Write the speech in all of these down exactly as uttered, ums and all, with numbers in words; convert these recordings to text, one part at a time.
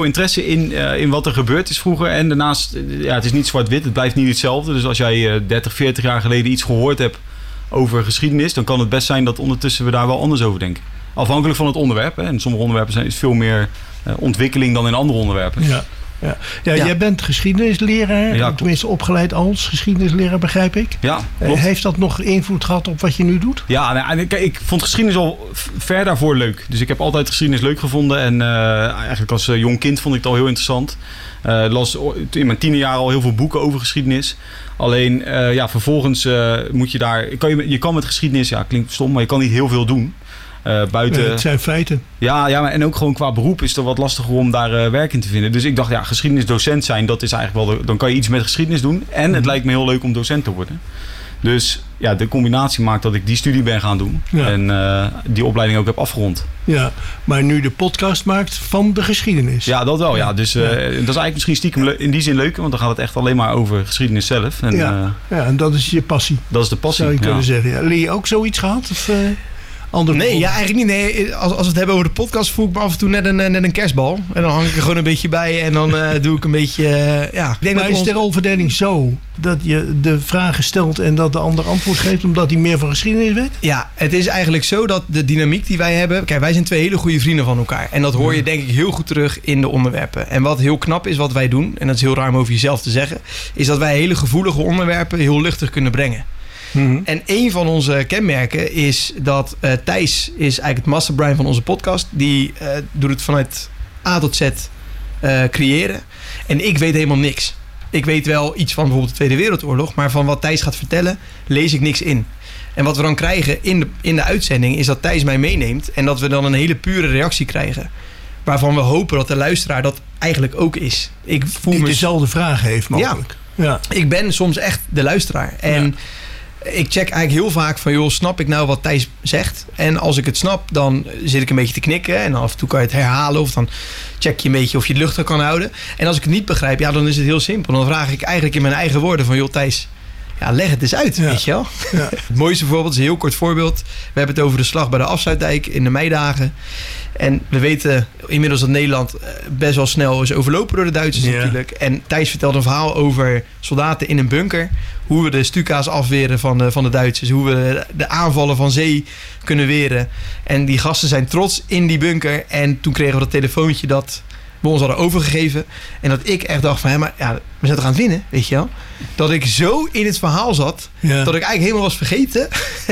Interesse in, uh, in wat er gebeurd is vroeger. En daarnaast, ja, het is niet zwart-wit. Het blijft niet hetzelfde. Dus als jij uh, dertig, veertig jaar geleden iets gehoord hebt over geschiedenis, dan kan het best zijn dat ondertussen we daar wel anders over denken. Afhankelijk van het onderwerp. Hè. En sommige onderwerpen zijn is veel meer uh, ontwikkeling dan in andere onderwerpen. Ja. Ja. Ja, ja, jij bent geschiedenisleraar, ja, tenminste opgeleid als geschiedenisleraar, begrijp ik. Ja, klopt. Heeft dat nog invloed gehad op wat je nu doet? Ja, nou, kijk, ik vond geschiedenis al ver daarvoor leuk. Dus ik heb altijd geschiedenis leuk gevonden. En uh, eigenlijk als uh, jong kind vond ik het al heel interessant. Uh, las in mijn tienerjaren al heel veel boeken over geschiedenis. Alleen, uh, ja, vervolgens uh, moet je daar... Kan je, je kan met geschiedenis, ja, klinkt stom, maar je kan niet heel veel doen. Uh, buiten... Nee, het zijn feiten. Ja, ja, en ook gewoon qua beroep is het wat lastiger om daar uh, werk in te vinden. Dus ik dacht, ja, geschiedenisdocent zijn, dat is eigenlijk wel... De, dan kan je iets met geschiedenis doen. En mm-hmm. het lijkt me heel leuk om docent te worden. Dus ja, de combinatie maakt dat ik die studie ben gaan doen. Ja. En uh, die opleiding ook heb afgerond. Ja, maar nu de podcast maakt van de geschiedenis. Ja, dat wel. Ja. Dus uh, ja. dat is eigenlijk misschien stiekem le- in die zin leuk. Want dan gaat het echt alleen maar over geschiedenis zelf. En, ja. Uh, ja, en dat is je passie. Dat is de passie, zou je ja. kunnen zeggen. Ja. Lee, ook zoiets gehad? Of, uh... Andere nee, ja, eigenlijk niet. Nee, als, als we het hebben over de podcast, voel ik me af en toe net een, net een kerstbal. En dan hang ik er gewoon een beetje bij en dan uh, doe ik een beetje... Uh, ja. Ik denk maar dat is ons... de rolverdeling zo dat je de vragen stelt en dat de ander antwoord geeft omdat hij meer van geschiedenis weet? Ja, het is eigenlijk zo dat de dynamiek die wij hebben... Kijk, wij zijn twee hele goede vrienden van elkaar. En dat hoor je denk ik heel goed terug in de onderwerpen. En wat heel knap is wat wij doen, en dat is heel raar om over jezelf te zeggen... is dat wij hele gevoelige onderwerpen heel luchtig kunnen brengen. Mm-hmm. En een van onze kenmerken is dat uh, Thijs is eigenlijk het masterbrain van onze podcast. Die uh, doet het vanuit A tot Z uh, creëren. En ik weet helemaal niks. Ik weet wel iets van bijvoorbeeld de Tweede Wereldoorlog. Maar van wat Thijs gaat vertellen, lees ik niks in. En wat we dan krijgen in de, in de uitzending is dat Thijs mij meeneemt. En dat we dan een hele pure reactie krijgen. Waarvan we hopen dat de luisteraar dat eigenlijk ook is. Ik voel die me dezelfde vraag heeft mogelijk. Ja, ja. Ik ben soms echt de luisteraar. En... Ja. Ik check eigenlijk heel vaak van, joh, snap ik nou wat Thijs zegt? En als ik het snap, dan zit ik een beetje te knikken. En af en toe kan je het herhalen. Of dan check je een beetje of je het luchtig kan houden. En als ik het niet begrijp, ja, dan is het heel simpel. Dan vraag ik eigenlijk in mijn eigen woorden van, joh, Thijs, ja, leg het eens uit, ja. weet je wel? Ja. Het mooiste voorbeeld is een heel kort voorbeeld. We hebben het over de slag bij de Afsluitdijk in de meidagen. En we weten inmiddels dat Nederland best wel snel is overlopen door de Duitsers ja. natuurlijk. En Thijs vertelde een verhaal over soldaten in een bunker. Hoe we de Stuka's afweren van de, van de Duitsers. Hoe we de aanvallen van zee kunnen weren. En die gasten zijn trots in die bunker. En toen kregen we dat telefoontje dat we ons hadden overgegeven. En dat ik echt dacht van, hé, maar ja, we zijn toch aan het winnen, weet je wel? Dat ik zo in het verhaal zat, ja. dat ik eigenlijk helemaal was vergeten...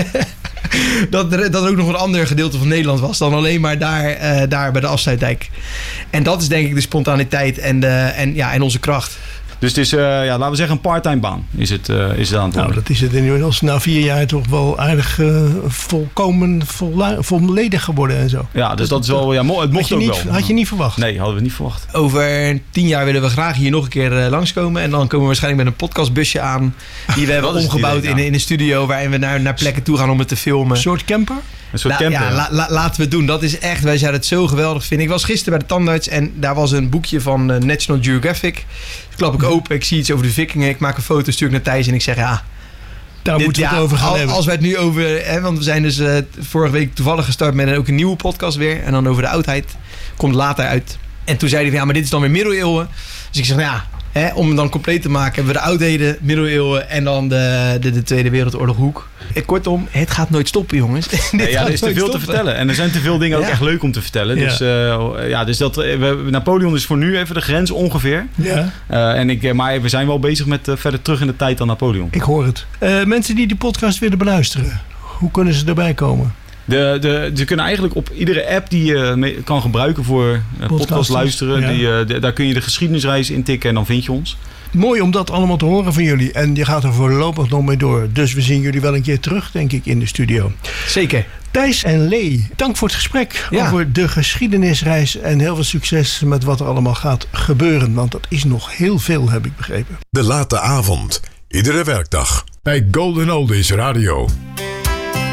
dat, er, dat er ook nog een ander gedeelte van Nederland was... dan alleen maar daar, uh, daar bij de Afsluitdijk. En dat is denk ik de spontaniteit en, de, en, ja, en onze kracht. Dus het is, uh, ja, laten we zeggen, een parttime baan is het, uh, is het aan het worden. Nou, dat is het inmiddels na vier jaar toch wel aardig uh, volkomen volla- volledig geworden en zo. Ja, dus dat, dat is wel, ja, het mocht ook niet, wel. Had je niet verwacht? Nee, hadden we niet verwacht. Over tien jaar willen we graag hier nog een keer uh, langskomen. En dan komen we waarschijnlijk met een podcastbusje aan. Die we hebben omgebouwd idee, ja. in, in een studio waarin we naar, naar plekken toe gaan om het te filmen. Een soort camper? Een soort La, camper. Ja, la, la, laten we het doen. Dat is echt, wij zouden het zo geweldig vinden. Ik was gisteren bij de tandarts en daar was een boekje van uh, National Geographic. Klap ik open, ik zie iets over de vikingen. Ik maak een foto, stuur ik naar Thijs en ik zeg ja... Daar dit, moeten we ja, het over gaan als, hebben. Als wij het nu over... Hè, want we zijn dus uh, vorige week toevallig gestart met een, ook een nieuwe podcast weer. En dan over de oudheid. Komt later uit. En toen zei hij van ja, maar dit is dan weer middeleeuwen. Dus ik zeg nou ja... Hè, om het dan compleet te maken hebben we de oudheden, middeleeuwen en dan de, de, de Tweede Wereldoorlog hoek. Kortom, het gaat nooit stoppen, jongens. Nee, ja, er is te veel stoppen. te vertellen. En er zijn te veel dingen ook ja. echt leuk om te vertellen. Ja. Dus, uh, ja, dus dat, we, Napoleon is voor nu even de grens ongeveer. Ja. Uh, en ik, maar we zijn wel bezig met uh, verder terug in de tijd dan Napoleon. Ik hoor het. Uh, mensen die die podcast willen beluisteren, hoe kunnen ze erbij komen? De, de, ze kunnen eigenlijk op iedere app die je mee kan gebruiken voor uh, podcast luisteren. Ja. Die, uh, de, daar kun je de geschiedenisreis intikken en dan vind je ons. Mooi om dat allemaal te horen van jullie. En je gaat er voorlopig nog mee door. Dus we zien jullie wel een keer terug, denk ik, in de studio. Zeker. Thijs en Lee, dank voor het gesprek ja. over de geschiedenisreis. En heel veel succes met wat er allemaal gaat gebeuren. Want dat is nog heel veel, heb ik begrepen. De late avond. Iedere werkdag. Bij Golden Oldies Radio.